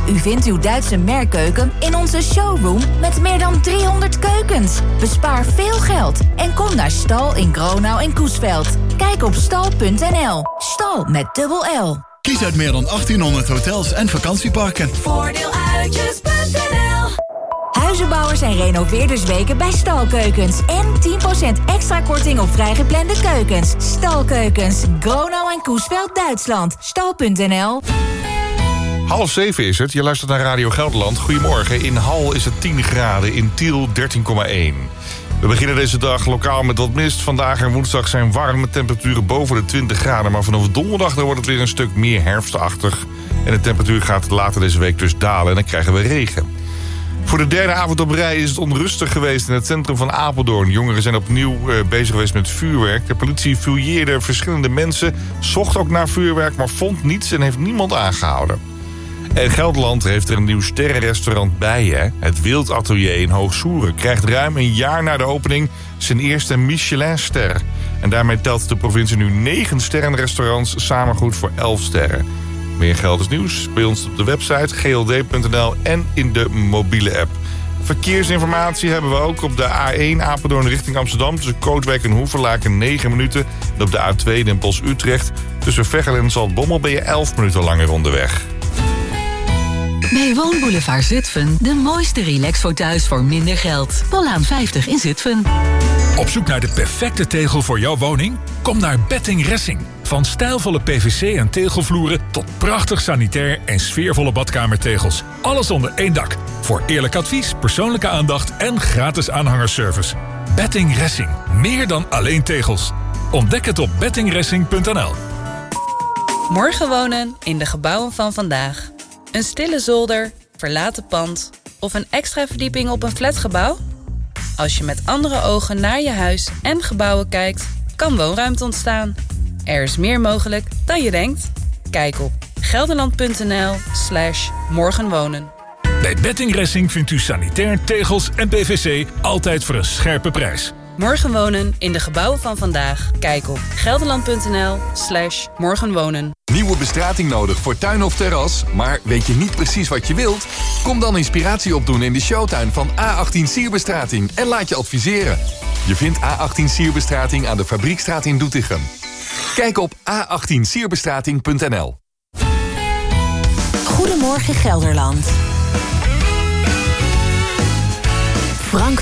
U vindt uw Duitse merkkeuken in onze showroom met meer dan 300 keukens. Bespaar veel geld en kom naar Stal in Gronau en Coesveld. Kijk op stal.nl. Stal met dubbel L. Kies uit meer dan 1800 hotels en vakantieparken. Voordeeluitjes.nl. Huizenbouwers en renoveerdersweken bij Stalkeukens. En 10% extra korting op vrijgeplande keukens. Stalkeukens, Gronau en Coesveld, Duitsland. Stal.nl. 6:30 is het. Je luistert naar Radio Gelderland. Goedemorgen. In Hal is het 10 graden, in Tiel 13,1. We beginnen deze dag lokaal met wat mist. Vandaag en woensdag zijn warme temperaturen boven de 20 graden. Maar vanaf donderdag dan wordt het weer een stuk meer herfstachtig. En de temperatuur gaat later deze week dus dalen en dan krijgen we regen. Voor de derde avond op rij is het onrustig geweest in het centrum van Apeldoorn. Jongeren zijn opnieuw bezig geweest met vuurwerk. De politie fouilleerde verschillende mensen, zocht ook naar vuurwerk, maar vond niets en heeft niemand aangehouden. En Gelderland heeft er een nieuw sterrenrestaurant bij, hè? Het Wild Atelier in Hoogsoeren krijgt ruim een jaar na de opening zijn eerste Michelinster. En daarmee telt de provincie nu 9 sterrenrestaurants, samen goed voor 11 sterren. Meer Gelders nieuws bij ons op de website gld.nl en in de mobiele app. Verkeersinformatie hebben we ook op de A1 Apeldoorn richting Amsterdam. Tussen Kootwijk en Hoevenlaken 9 minuten. En op de A2 Den Bosch-Utrecht. Tussen Veghel en Zaltbommel ben je 11 minuten langer onderweg. Bij Woonboulevard Zutphen de mooiste relaxfoto's voor minder geld. Pollaan 50 in Zutphen. Op zoek naar de perfecte tegel voor jouw woning? Kom naar Betting Ressing. Van stijlvolle PVC en tegelvloeren tot prachtig sanitair en sfeervolle badkamertegels. Alles onder één dak. Voor eerlijk advies, persoonlijke aandacht en gratis aanhangerservice. Betting Ressing. Meer dan alleen tegels. Ontdek het op bettingressing.nl. Morgen wonen in de gebouwen van vandaag. Een stille zolder, verlaten pand of een extra verdieping op een flatgebouw? Als je met andere ogen naar je huis en gebouwen kijkt, kan woonruimte ontstaan. Er is meer mogelijk dan je denkt. Kijk op gelderland.nl/morgenwonen. Bij Betting Ressing vindt u sanitair, tegels en PVC altijd voor een scherpe prijs. Morgen wonen in de gebouwen van vandaag. Kijk op gelderland.nl/morgenwonen. Nieuwe bestrating nodig voor tuin of terras, maar weet je niet precies wat je wilt? Kom dan inspiratie opdoen in de showtuin van A18 Sierbestrating en laat je adviseren. Je vindt A18 Sierbestrating aan de Fabriekstraat in Doetinchem. Kijk op a18sierbestrating.nl. Goedemorgen Gelderland. Frank